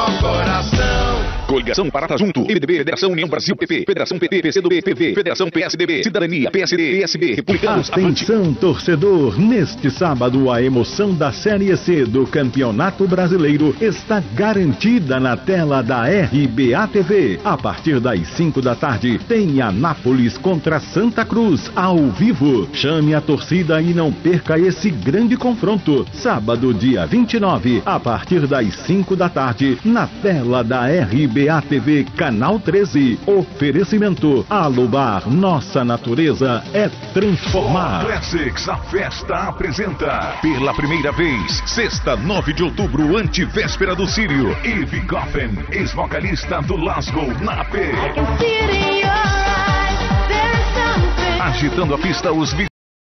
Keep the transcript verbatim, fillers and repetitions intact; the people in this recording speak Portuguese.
maior coração. Coligação Parata Junto, M D B, Federação União Brasil, P P, Federação P T, P C do B, P V, Federação P S D B, Cidadania, P S D, P S B, Republicanos, Atenção, Avante. torcedor, neste sábado a emoção da Série C do Campeonato Brasileiro está garantida na tela da R B A T V. A partir das cinco da tarde tem Anápolis contra Santa Cruz ao vivo. Chame a torcida e não perca esse grande confronto. Sábado, dia vinte e nove, a partir das cinco da tarde, na tela da R B A T V, canal treze. Oferecimento Alubar, nossa natureza é transformar. Classics, a festa apresenta pela primeira vez, sexta, nove de outubro, antivéspera do Sírio, Eve Goffen, ex-vocalista do Lasgo, na P. Agitando a pista, os